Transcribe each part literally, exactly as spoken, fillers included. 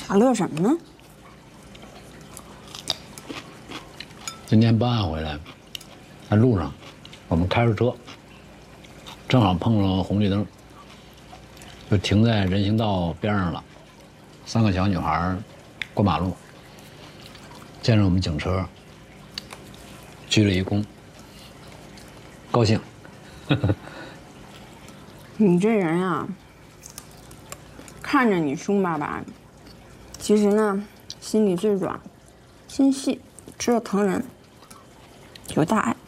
傻乐什么呢？ 今天办案回来，在路上，我们开着车，正好碰上红绿灯，就停在人行道边上了。三个小女孩过马路，见着我们警车，鞠了一躬，高兴。 你这人啊，看着你凶巴巴的，其实呢，心里最软，心细，知道疼人，有大爱。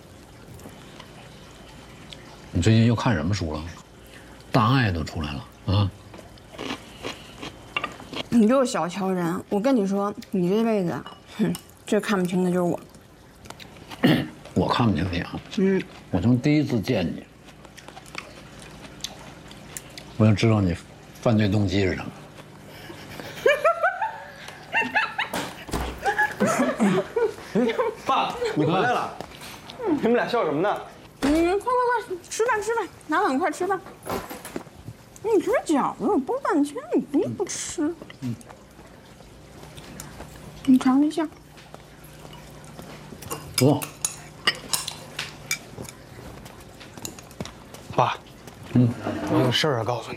你最近又看什么书了？大爱都出来了啊！ 你就是小瞧人，我跟你说，你这辈子，哼，最看不清的就是我。 我看不清你啊！嗯，我从第一次见你，我就知道你犯罪动机是什么。 哎，爸，你回来了！你们俩笑什么呢？ 你快快快，吃饭吃饭，拿碗快吃饭。你这饺子我剥半天，你不不吃？嗯。你尝一下。 不错。 爸，嗯，我有事儿要告诉你。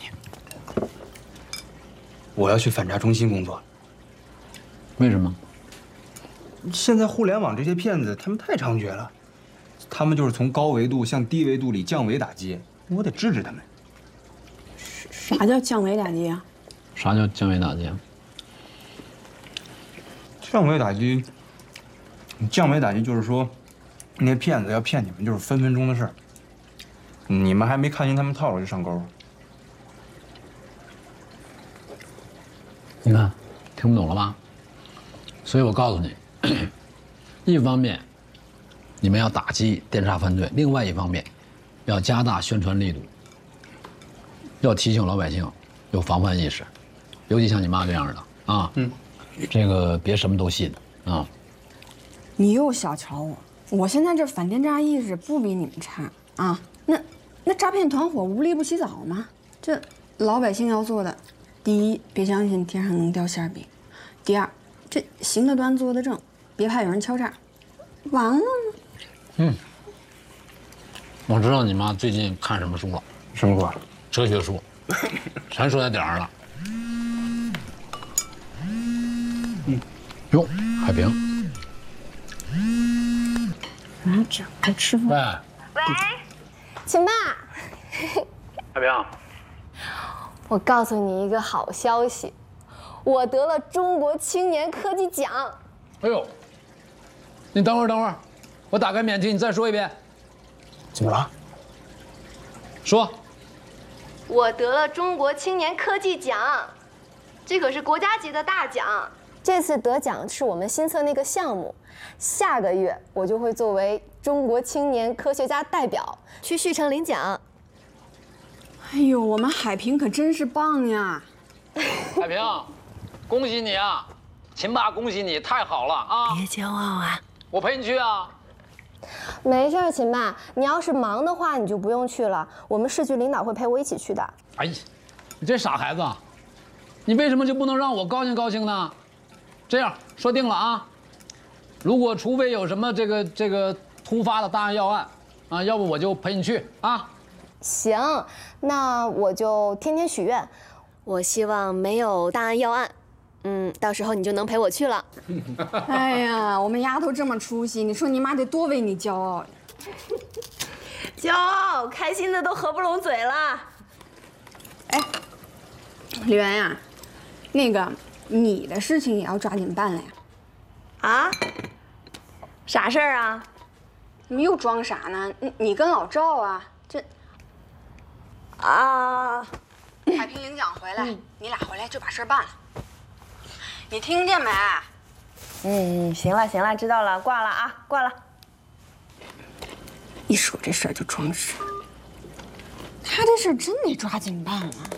我要去反诈中心工作。 为什么？ 现在互联网这些骗子，他们太猖獗了，他们就是从高维度向低维度里降维打击，我得制止他们。 啥叫降维打击啊？ 啥叫降维打击啊？ 降维打击，降维打击就是说，那些骗子要骗你们，就是分分钟的事儿。你们还没看清他们套路就上钩。 你看，听不懂了吧？所以我告诉你，一方面，你们要打击电诈犯罪；另外一方面，要加大宣传力度，要提醒老百姓有防范意识，尤其像你妈这样的啊，嗯，这个别什么都信啊。 你又小瞧我，我现在这反电诈意识不比你们差啊。那那诈骗团伙无利不起早吗？这老百姓要做的，第一，别相信天上能掉馅饼；第二，这行得端坐得正，别怕有人敲诈。完了吗？ 嗯，我知道你妈最近看什么书了。 什么书？ 哲学书，全说在点儿上了。嗯，哟，海平。 啊，这还吃饭？ 喂， 喂，秦爸。 海平， 我告诉你一个好消息，我得了中国青年科技奖。 哎呦，你等会儿，等会儿，我打开免提，你再说一遍。 怎么了？ 说。 我得了中国青年科技奖，这可是国家级的大奖。这次得奖是我们新测那个项目，下个月我就会作为中国青年科学家代表去旭城领奖。 哎呦，我们海平可真是棒呀！ 海平，恭喜你啊！秦爸，恭喜你，太好了啊！ 别骄傲啊！ 我陪你去啊。 没事，秦爸，你要是忙的话，你就不用去了。我们市局领导会陪我一起去的。 哎呀，你这傻孩子，你为什么就不能让我高兴高兴呢？这样说定了啊，如果除非有什么这个这个突发的大案要案，啊，要不我就陪你去啊。 行，那我就天天许愿，我希望没有大案要案。嗯，到时候你就能陪我去了。 哎呀，我们丫头这么出息，你说你妈得多为你骄傲呀！ 骄傲，开心的都合不拢嘴了。 哎，李媛呀，那个你的事情也要抓紧办了呀。 啊？啥事儿啊？ 你又装傻呢？你你跟老赵啊，这啊， 海平领奖回来，嗯、你俩回来就把事儿办了。你听见没？ 嗯，行了行了，知道了，挂了啊，挂了。 一说这事儿就装傻，他这事儿真得抓紧办了。